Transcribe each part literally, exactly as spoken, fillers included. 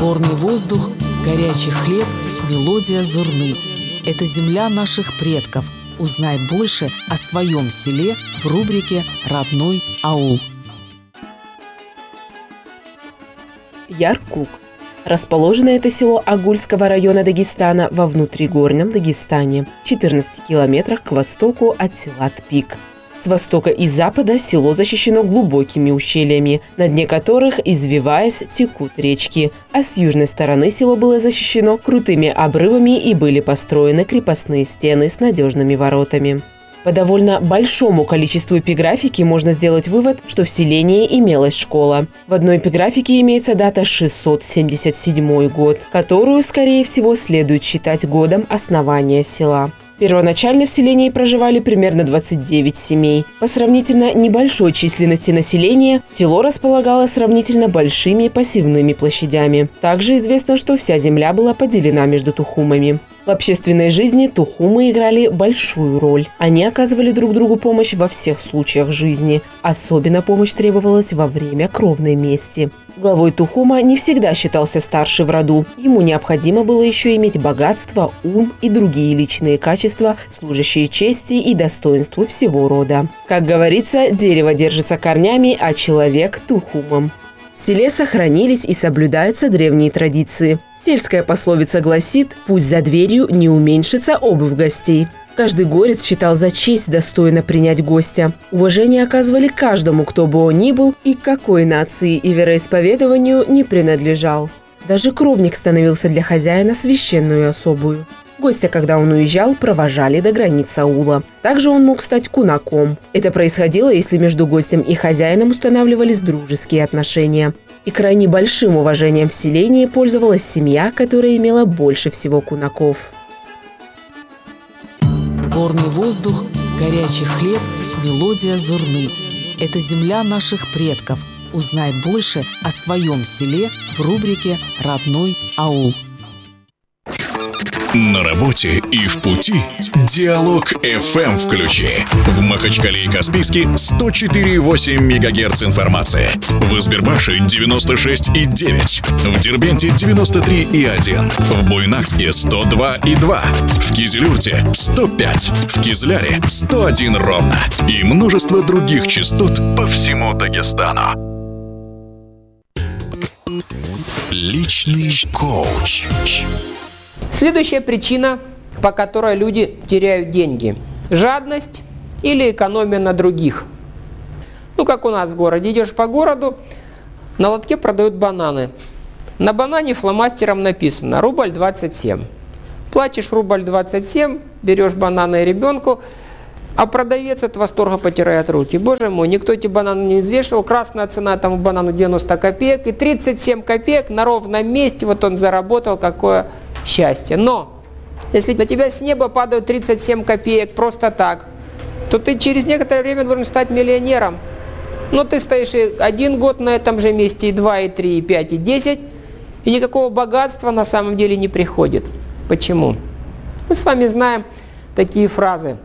Горный воздух, горячий хлеб, мелодия зурны. Это земля наших предков. Узнай больше о своем селе в рубрике «Родной аул». Яркук. Расположено это село Агульского района Дагестана во внутригорном Дагестане, в четырнадцати километрах к востоку от села Тпик. С востока и запада село защищено глубокими ущельями, на дне которых, извиваясь, текут речки, а с южной стороны село было защищено крутыми обрывами и были построены крепостные стены с надежными воротами. По довольно большому количеству эпиграфики можно сделать вывод, что в селении имелась школа. В одной эпиграфике имеется дата шестьсот семьдесят седьмой год, которую, скорее всего, следует считать годом основания села. Первоначально в селении проживали примерно двадцать девять семей. По сравнительно небольшой численности населения село располагало сравнительно большими посевными площадями. Также известно, что вся земля была поделена между тухумами. В общественной жизни тухумы играли большую роль. Они оказывали друг другу помощь во всех случаях жизни. Особенно помощь требовалась во время кровной мести. Главой тухума не всегда считался старший в роду. Ему необходимо было еще иметь богатство, ум и другие личные качества, служащие чести и достоинству всего рода. Как говорится, дерево держится корнями, а человек – тухумом. В селе сохранились и соблюдаются древние традиции. Сельская пословица гласит: «Пусть за дверью не уменьшится обувь гостей». Каждый горец считал за честь достойно принять гостя. Уважение оказывали каждому, кто бы он ни был и к какой нации и вероисповедованию не принадлежал. Даже кровник становился для хозяина священную особую. Гостя, когда он уезжал, провожали до границ аула. Также он мог стать кунаком. Это происходило, если между гостем и хозяином устанавливались дружеские отношения. И крайне большим уважением в селении пользовалась семья, которая имела больше всего кунаков. Горный воздух, горячий хлеб, мелодия зурны. Это земля наших предков. Узнай больше о своем селе в рубрике «Родной аул». На работе и в пути Диалог эф эм включи. В Махачкале и Каспийске сто четыре и восемь мегагерц информации. В Избербаше девяносто шесть и девять. В Дербенте девяносто три и один. В Буйнакске сто два и два. В Кизилюрте сто пять. В Кизляре сто один ровно. И множество других частот по всему Дагестану. Личный коуч. Следующая причина, по которой люди теряют деньги – жадность или экономия на других. Ну, как у нас в городе. Идешь по городу, на лотке продают бананы. На банане фломастером написано «рубль двадцать семь». Платишь рубль двадцать семь, берешь бананы ребенку, а продавец от восторга потирает руки. Боже мой, никто эти бананы не взвешивал. Красная цена этому банану девяносто копеек. И тридцать семь копеек на ровном месте вот он заработал, какое счастье. Но если на тебя с неба падают тридцать семь копеек просто так, то ты через некоторое время должен стать миллионером. Но ты стоишь и один год на этом же месте, и два, и три, и пять, и десять, и никакого богатства на самом деле не приходит. Почему? Мы с вами знаем такие фразы.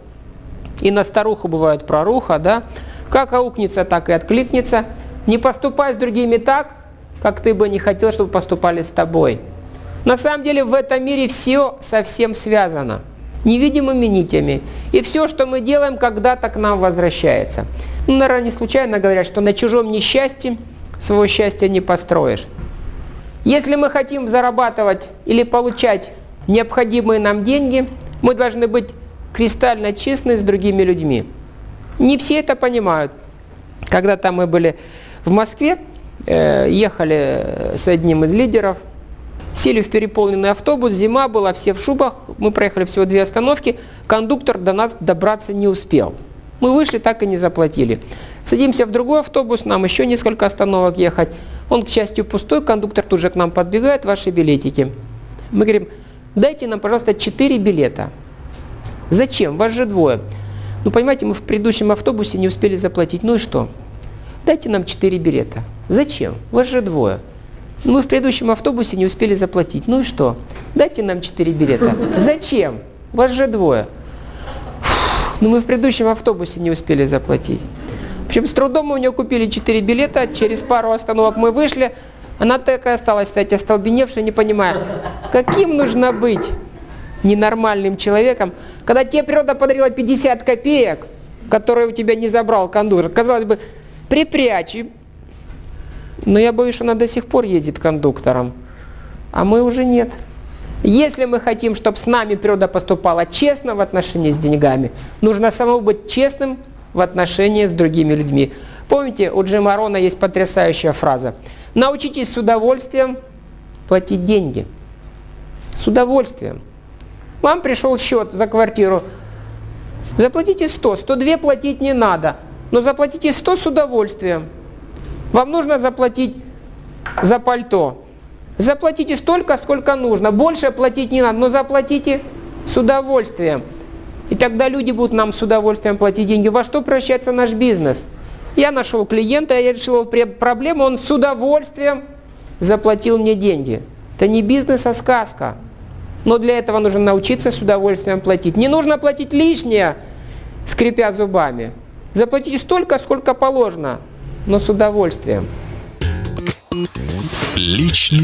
И на старуху бывает проруха, да? Как аукнется, так и откликнется. Не поступай с другими так, как ты бы не хотел, чтобы поступали с тобой. На самом деле в этом мире все совсем связано невидимыми нитями. И все, что мы делаем, когда-то к нам возвращается. Ну, наверное, не случайно говорят, что на чужом несчастье своего счастья не построишь. Если мы хотим зарабатывать или получать необходимые нам деньги, мы должны быть кристально честны с другими людьми. Не все это понимают. Когда-то мы были в Москве, э, ехали с одним из лидеров, сели в переполненный автобус, зима была, все в шубах, мы проехали всего две остановки, кондуктор до нас добраться не успел. Мы вышли, так и не заплатили. Садимся в другой автобус, нам еще несколько остановок ехать. Он, к счастью, пустой, кондуктор тут же к нам подбегает, ваши билетики. Мы говорим, дайте нам, пожалуйста, четыре билета. Зачем? Вас же двое. Ну, понимаете, мы в предыдущем автобусе не успели заплатить. Ну и что? Дайте нам четыре билета. Зачем? Вас же двое. Ну, мы в предыдущем автобусе не успели заплатить. Ну и что? Дайте нам четыре билета. Зачем? Вас же двое. Ну, мы в предыдущем автобусе не успели заплатить. В общем, с трудом мы у него купили четыре билета. Через пару остановок мы вышли. Она такая осталась стоять, остолбеневшая, не понимая, каким нужно быть ненормальным человеком, когда тебе природа подарила пятьдесят копеек, которые у тебя не забрал кондуктор. Казалось бы, припрячь. Но я боюсь, что она до сих пор ездит кондуктором, а мы уже нет. Если мы хотим, чтобы с нами природа поступала честно в отношении с деньгами, нужно самому быть честным в отношении с другими людьми. Помните, у Джима Рона есть потрясающая фраза: «Научитесь с удовольствием платить деньги». С удовольствием. Вам пришел счет за квартиру. Заплатите сто. сто два платить не надо. Но заплатите сто с удовольствием. Вам нужно заплатить за пальто. Заплатите столько, сколько нужно. Больше платить не надо, но заплатите с удовольствием. И тогда люди будут нам с удовольствием платить деньги. Во что превращается наш бизнес? Я нашел клиента, я решил его проблему, он с удовольствием заплатил мне деньги. Это не бизнес, а сказка. Но для этого нужно научиться с удовольствием платить. Не нужно платить лишнее, скрипя зубами. Заплатите столько, сколько положено, но с удовольствием. Личный